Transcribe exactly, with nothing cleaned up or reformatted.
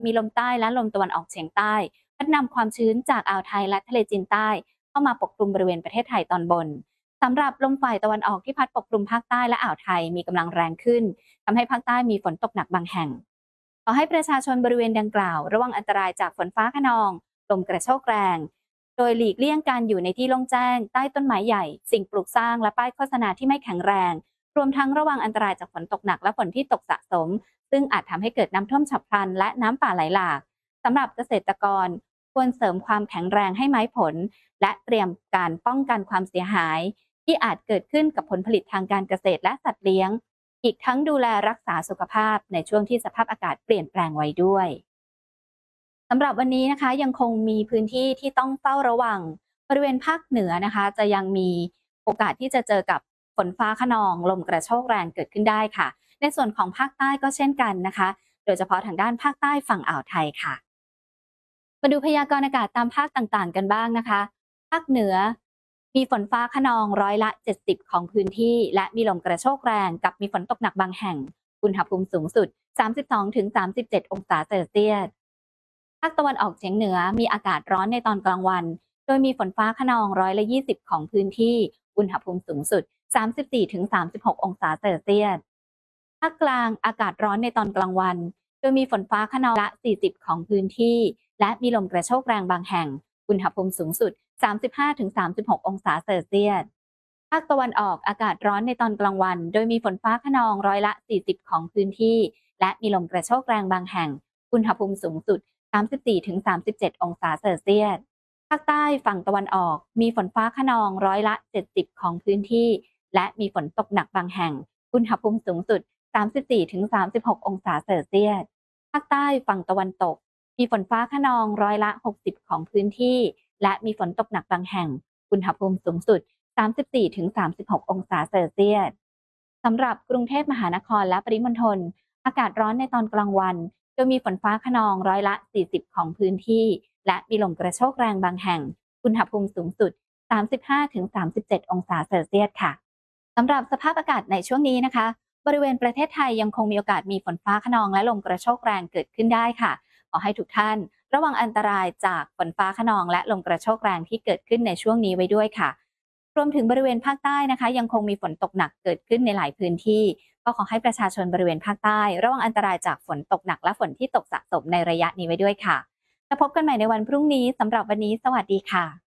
มีลมใต้และลมตะวันออกเฉียงใต้พัดนำความชื้นจากอ่าวไทยและทะเลจีนใต้เข้ามาปกคลุมบริเวณประเทศไทยตอนบนสำหรับลมฝ่ายตะวันออกที่พัดปกคลุมภาคใต้และอ่าวไทยมีกำลังแรงขึ้นทำให้ภาคใต้มีฝนตกหนักบางแห่งขอให้ประชาชนบริเวณดังกล่าวระวังอันตรายจากฝนฟ้าคะนองลมกระโชกแรงโดยหลีกเลี่ยงการอยู่ในที่โล่งแจ้งใต้ต้นไม้ใหญ่สิ่งปลูกสร้างและป้ายโฆษณาที่ไม่แข็งแรงรวมทั้งระวังอันตรายจากฝนตกหนักและฝนที่ตกสะสมซึ่งอาจทำให้เกิดน้ำท่วมฉับพลันและน้ำป่าไหลหลากสำหรับเกษตรกรควรเสริมความแข็งแรงให้ไม้ผลและเตรียมการป้องกันความเสียหายที่อาจเกิดขึ้นกับผลผลิตทางการเกษตรและสัตว์เลี้ยงอีกทั้งดูแลรักษาสุขภาพในช่วงที่สภาพอากาศเปลี่ยนแปลงไว้ด้วยสำหรับวันนี้นะคะยังคงมีพื้นที่ที่ต้องเฝ้าระวังบริเวณภาคเหนือนะคะจะยังมีโอกาสที่จะเจอกับฝนฟ้าคะนองลมกระโชกแรงเกิดขึ้นได้ค่ะในส่วนของภาคใต้ก็เช่นกันนะคะโดยเฉพาะทางด้านภาคใต้ฝั่งอ่าวไทยค่ะมาดูพยากรณ์อากาศตามภาคต่างๆกันบ้างนะคะภาคเหนือมีฝนฟ้าคะนองร้อยละเจ็ดสิบของพื้นที่และมีลมกระโชกแรงกับมีฝนตกหนักบางแห่งอุณหภูมิสูงสุด สามสิบสองถึงสามสิบเจ็ด องศาเซลเซียสภาคตะวันออกเฉียงเหนือมีอากาศร้อนในตอนกลางวันโดยมีฝนฟ้าคะนองร้อยละยี่สิบของพื้นที่อุณหภูมิสูงสุด สามสิบสี่ถึงสามสิบหก องศาเซลเซียสภาคกลางอากาศร้อนในตอนกลางวันโดยมีฝนฟ้าคะนองละสี่สิบของพื้นที่และมีลมกระโชกแรงบางแห่งอุณหภูมิสูงสุด สามสิบห้าถึงสามสิบหก องศาเซลเซียสภาคตะวันออกอากาศร้อนในตอนกลางวันโดยมีฝนฟ้าคะนองร้อยละสี่สิบของพื้นที่และมีลมกระโชกแรงบางแห่งอุณหภูมิสูงสุด สามสิบสี่ถึงสามสิบเจ็ด องศาเซลเซียสภาคใต้ฝั่งตะวันออกมีฝนฟ้าคะนองร้อยละเจ็ดสิบของพื้นที่และมีฝนตกหนักบางแห่งอุณหภูมิสูงสุด สามสิบสี่ถึงสามสิบหก องศาเซลเซียสภาคใต้ฝั่งตะวันตกมีฝนฟ้าคะนองร้อยละหกสิบของพื้นที่และมีฝนตกหนักบางแห่งอุณหภูมิสูงสุด สามสิบสี่ถึงสามสิบหก องศาเซลเซียสสำหรับกรุงเทพมหานครและปริมณฑลอากาศร้อนในตอนกลางวันโดยมีฝนฟ้าคะนองร้อยละสี่สิบของพื้นที่และมีลมกระโชกแรงบางแห่งอุณหภูมิสูงสุด สามสิบห้าถึงสามสิบเจ็ด องศาเซลเซียสค่ะสำหรับสภาพอากาศในช่วงนี้นะคะบริเวณประเทศไทยยังคงมีโอกาสมีฝนฟ้าคะนองและลมกระโชกแรงเกิดขึ้นได้ค่ะขอให้ทุกท่านระวังอันตรายจากฝนฟ้าคะนองและลมกระโชกแรงที่เกิดขึ้นในช่วงนี้ไว้ด้วยค่ะรวมถึงบริเวณภาคใต้นะคะยังคงมีฝนตกหนักเกิดขึ้นในหลายพื้นที่ก็ขอให้ประชาชนบริเวณภาคใต้ระวังอันตรายจากฝนตกหนักและฝนที่ตกสะสมในระยะนี้ไว้ด้วยค่ะแล้วพบกันใหม่ในวันพรุ่งนี้สำหรับวันนี้สวัสดีค่ะ